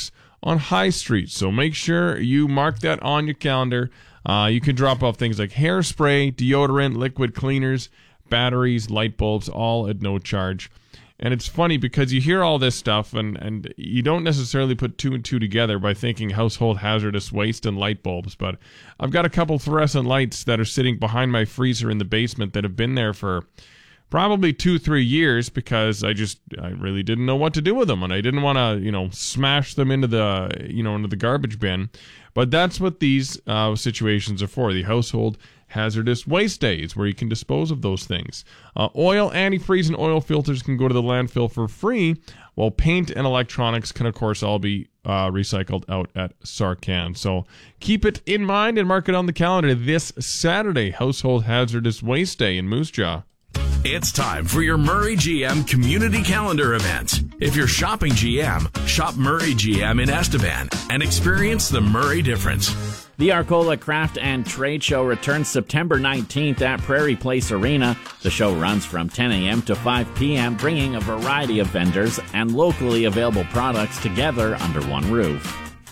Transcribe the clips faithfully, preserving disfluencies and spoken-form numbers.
six on High Street. So make sure you mark that on your calendar. Uh, you can drop off things like hairspray, deodorant, liquid cleaners, batteries, light bulbs, all at no charge. And it's funny because you hear all this stuff and, and you don't necessarily put two and two together by thinking household hazardous waste and light bulbs. But I've got a couple fluorescent lights that are sitting behind my freezer in the basement that have been there for probably two, three years because I just, I really didn't know what to do with them. And I didn't want to, you know, smash them into the, you know, into the garbage bin. But that's what these uh, situations are for, the household hazardous waste days, where you can dispose of those things. Uh, oil, antifreeze, and oil filters can go to the landfill for free, while paint and electronics can, of course, all be uh, recycled out at Sarcan. So keep it in mind and mark it on the calendar this Saturday, Household Hazardous Waste Day in Moose Jaw. It's time for your Murray G M Community Calendar event. If you're shopping G M, shop Murray G M in Estevan and experience the Murray difference. The Arcola Craft and Trade Show returns September nineteenth at Prairie Place Arena. The show runs from ten a.m. to five p.m., bringing a variety of vendors and locally available products together under one roof.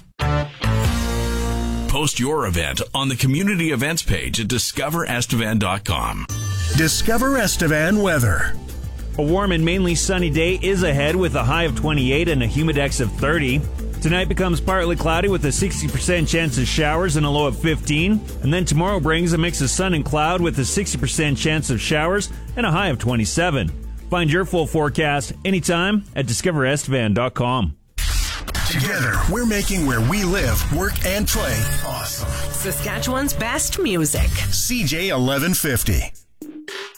Post your event on the community events page at discover estevan dot com. Discover Estevan weather. A warm and mainly sunny day is ahead with a high of twenty-eight and a humidex of thirty. Tonight becomes partly cloudy with a sixty percent chance of showers and a low of fifteen. And then tomorrow brings a mix of sun and cloud with a sixty percent chance of showers and a high of twenty-seven. Find your full forecast anytime at discover estevan dot com. Together, we're making where we live, work, and play awesome. Saskatchewan's best music. C J eleven fifty.